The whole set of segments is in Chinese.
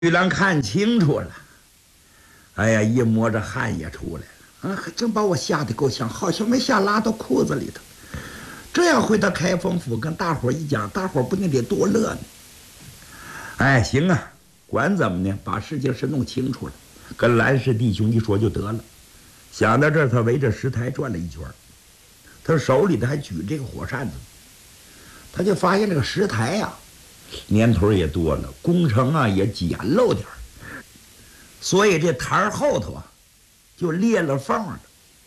玉兰看清楚了，哎呀，一摸着汗也出来了，还真把我吓得够呛，好像没吓拉到裤子里头。这样回到开封府跟大伙一讲，大伙不定得多乐呢。哎，行啊，管怎么呢，把事情是弄清楚了，跟兰氏弟兄一说就得了。想到这儿，他围着石台转了一圈，他手里头还举这个火扇子，他就发现这个石台呀，年头也多了，工程啊也简陋点儿，所以这台后头啊就裂了缝了。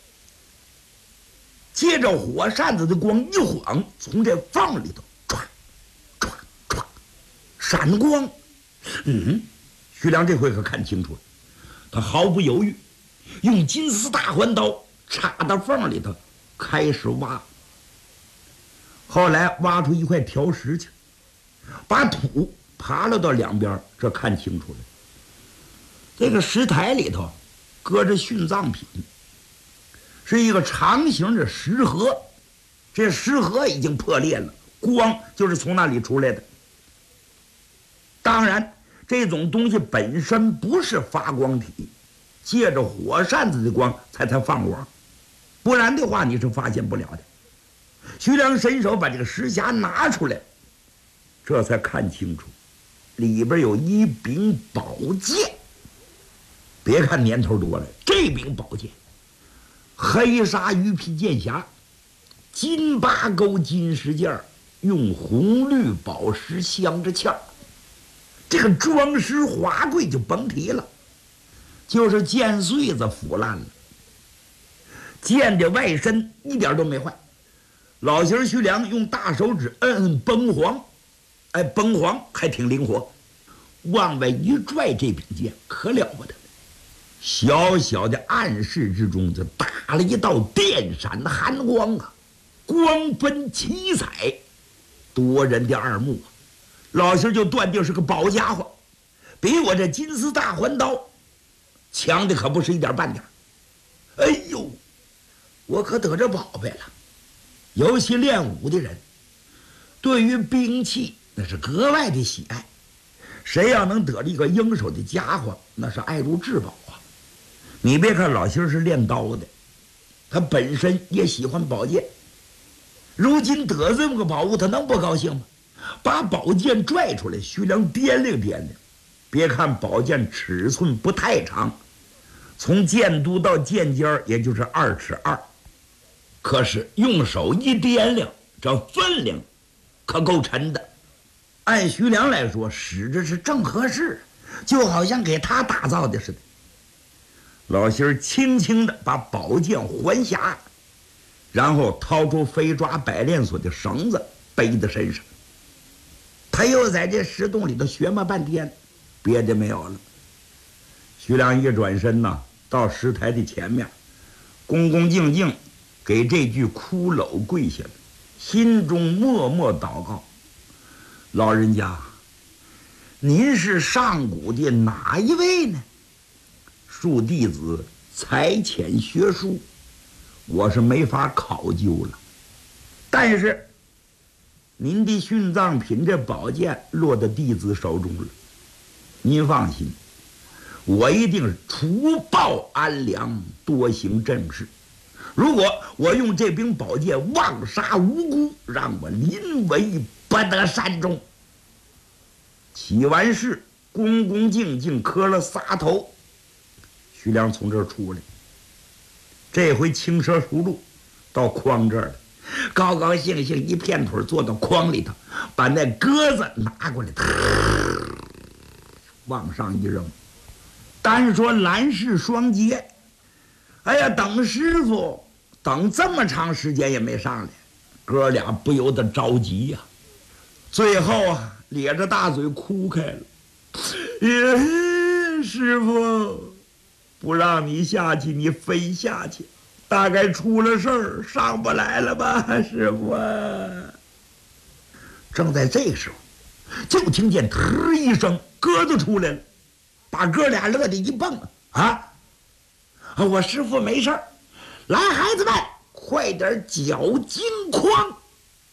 借着火扇子的光一晃，从这缝里头唰唰唰闪光。徐良这回可看清楚了，他毫不犹豫，用金丝大环刀插到缝里头，开始挖。后来挖出一块条石去，把土扒拉到两边，这看清楚了。这个石台里头搁着殉葬品，是一个长形的石盒，这石盒已经破裂了，光就是从那里出来的。当然，这种东西本身不是发光体，借着火扇子的光才放光，不然的话你是发现不了的。徐良伸手把这个石匣拿出来，这才看清楚，里边有一柄宝剑。别看年头多了，这柄宝剑黑纱鱼皮剑匣，金八钩金石件，用红绿宝石镶着嵌，这个装饰华贵就甭提了，就是剑穗子腐烂了，剑的外身一点都没坏。老型徐良用大手指摁崩黄，崩黄还挺灵活，往外一拽，这柄剑可了不得，小小的暗室之中就打了一道电闪的寒光啊，光分七彩，夺人的耳目啊。老型就断定是个宝家伙，比我这金丝大环刀强的可不是一点半点。哎呦，我可得着宝贝了。尤其练武的人对于兵器那是格外的喜爱，谁要能得了一个应手的家伙，那是爱如至宝啊。你别看老星是练刀的，他本身也喜欢宝剑，如今得这么个宝物，他能不高兴吗？把宝剑拽出来，徐良掂量掂量，别看宝剑尺寸不太长，从剑肚到剑尖也就是2尺2，可是用手一掂量，这分量可够沉的。按徐良来说，使着是正合适，就好像给他打造的似的。老心轻轻地把宝剑环匣，然后掏出飞抓百炼锁的绳子背在身上。他又在这石洞里头学摸半天，别的没有了。徐良一转身呐，到石台的前面，恭恭敬敬给这具骷髅跪下了，心中默默祷告：老人家，您是上古的哪一位呢？恕弟子才浅学术，我是没法考究了。但是您的殉葬品这宝剑落到弟子手中了，您放心，我一定除暴安良，多行正事。如果我用这柄宝剑妄杀无辜，让我临危不得善终。起完誓，恭恭敬敬磕了仨头，徐良从这儿出来，这回轻车熟路到筐这儿了，高高兴兴一片腿坐到筐里头，把那鸽子拿过来，往上一扔。单说兰氏双杰，哎呀，等师傅等这么长时间也没上来，哥俩不由得着急呀。最后啊，咧着大嘴哭开了。师傅，不让你下去，你非下去，大概出了事儿，上不来了吧，师傅啊。正在这个时候，就听见呲一声，鸽子出来了，把哥俩乐得一蹦啊！我师傅没事儿，来孩子们，快点搅金筐。